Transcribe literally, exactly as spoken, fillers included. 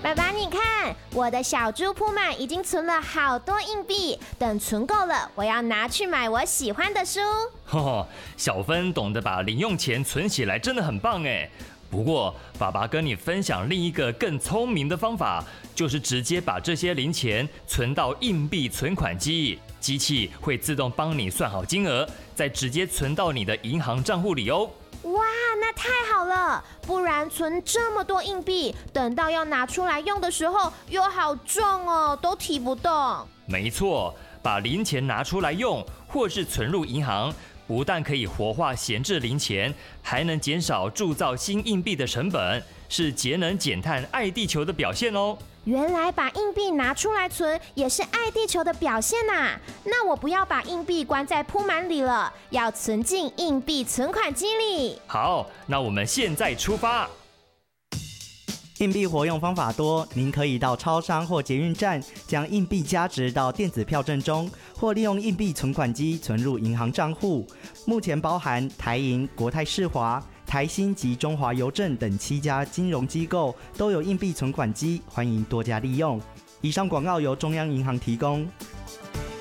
爸爸，你看，我的小猪铺满已经存了好多硬币，等存够了，我要拿去买我喜欢的书。 哦，小芬懂得把零用钱存起来，真的很棒哎。不过，爸爸跟你分享另一个更聪明的方法，就是直接把这些零钱存到硬币存款机，机器会自动帮你算好金额，再直接存到你的银行账户里哦。 哇，那太好了！不然存这么多硬币，等到要拿出来用的时候，又好重哦，都提不动。 没错，把零钱拿出来用，或是存入银行，不但可以活化闲置零钱，还能减少铸造新硬币的成本，是节能减碳、爱地球的表现哦。 原来把硬币拿出来存也是爱地球的表现啊！那我不要把硬币关在铺满里了，要存进硬币存款机里。 好，那我们现在出发。 硬币活用方法多，您可以到超商或捷运站将硬币加值到电子票证中，或利用硬币存款机存入银行账户。目前包含台银、国泰世华、台新及中华邮政等七家金融机构都有硬币存款机，欢迎多加利用。以上广告由中央银行提供。